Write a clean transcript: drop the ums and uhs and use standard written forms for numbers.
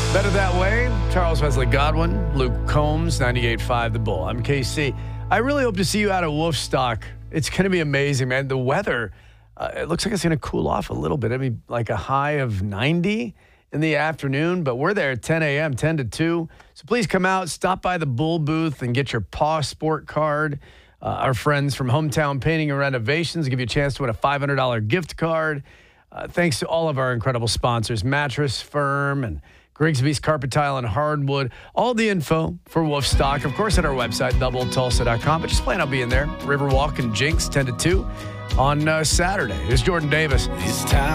Better That Way, Charles Wesley Godwin, Luke Combs, 98.5 The Bull. I'm KC. I really hope to see you out at Wolfstock. It's going to be amazing, man. The weather, it looks like it's going to cool off a little bit. I mean, like a high of 90 in the afternoon, but we're there at 10 a.m., 10 to 2. So please come out, stop by the Bull booth and get your Paw Sport card. Our friends from Hometown Painting and Renovations give you a chance to win a $500 gift card. Thanks to all of our incredible sponsors, Mattress Firm and Grigsby's Carpet Tile and Hardwood. All the info for Wolfstock, of course, at our website, TheBullTulsa.com. But just plan on being there. Riverwalk and Jinx, 10 to 2 on Saturday. Here's Jordan Davis. It's time.